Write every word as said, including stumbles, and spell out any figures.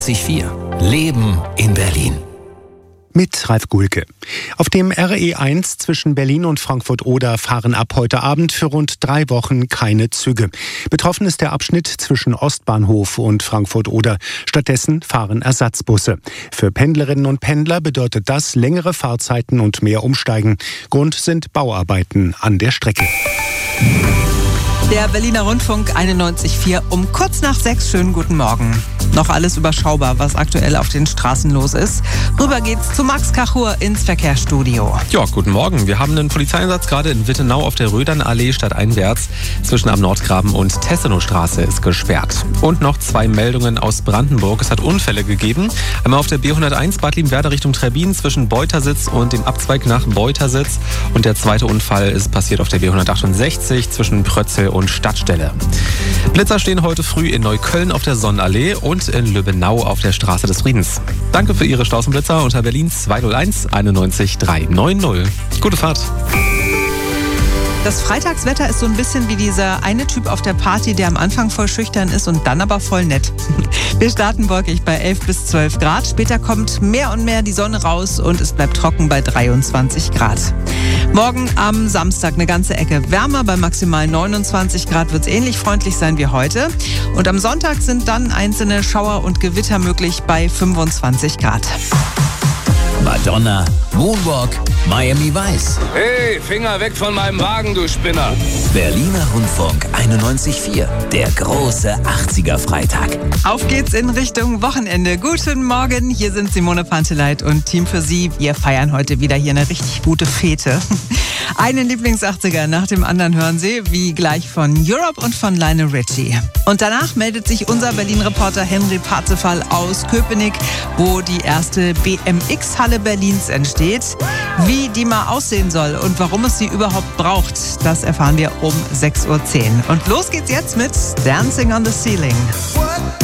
vier Leben in Berlin. Mit Ralf Gulke. Auf dem R E eins zwischen Berlin und Frankfurt-Oder fahren ab heute Abend für rund drei Wochen keine Züge. Betroffen ist der Abschnitt zwischen Ostbahnhof und Frankfurt-Oder. Stattdessen fahren Ersatzbusse. Für Pendlerinnen und Pendler bedeutet das längere Fahrzeiten und mehr Umsteigen. Grund sind Bauarbeiten an der Strecke. Der Berliner Rundfunk einundneunzig Komma vier um kurz nach sechs. Schönen guten Morgen. Noch alles überschaubar, was aktuell auf den Straßen los ist. Rüber geht's zu Max Kachur ins Verkehrsstudio. Ja, guten Morgen. Wir haben einen Polizeieinsatz gerade in Wittenau auf der Rödernallee stadteinwärts. Zwischen am Nordgraben und Tessenowstraße ist gesperrt. Und noch zwei Meldungen aus Brandenburg. Es hat Unfälle gegeben. Einmal auf der B hunderteins Bad Liebenwerda Richtung Trebbin zwischen Beutersitz und dem Abzweig nach Beutersitz. Und der zweite Unfall ist passiert auf der B hundertachtundsechzig zwischen Prötzel und Stadtstelle. Blitzer stehen heute früh in Neukölln auf der Sonnenallee und in Lübbenau auf der Straße des Friedens. Danke für Ihre Straßenblitzer unter Berlin zweihunderteins einundneunzig drei neunzig. Gute Fahrt. Das Freitagswetter ist so ein bisschen wie dieser eine Typ auf der Party, der am Anfang voll schüchtern ist und dann aber voll nett. Wir starten wolkig bei elf bis zwölf Grad. Später kommt mehr und mehr die Sonne raus und es bleibt trocken bei dreiundzwanzig Grad. Morgen am Samstag eine ganze Ecke wärmer. Bei maximal neunundzwanzig Grad wird es ähnlich freundlich sein wie heute. Und am Sonntag sind dann einzelne Schauer und Gewitter möglich bei fünfundzwanzig Grad. Madonna, Moonwalk, Miami Vice. Hey, Finger weg von meinem Wagen, du Spinner. Berliner Rundfunk einundneunzig Komma vier, der große achtziger-Freitag. Auf geht's in Richtung Wochenende. Guten Morgen, hier sind Simone Panteleit und Team für Sie. Wir feiern heute wieder hier eine richtig gute Fete. Einen Lieblings-achtziger nach dem anderen hören Sie, wie gleich von Europe und von Lionel Richie. Und danach meldet sich unser Berlin-Reporter Henry Parzefall aus Köpenick, wo die erste B M X-Halle Berlins entsteht. Wie die mal aussehen soll und warum es sie überhaupt braucht, das erfahren wir um sechs Uhr zehn. Und los geht's jetzt mit Dancing on the Ceiling.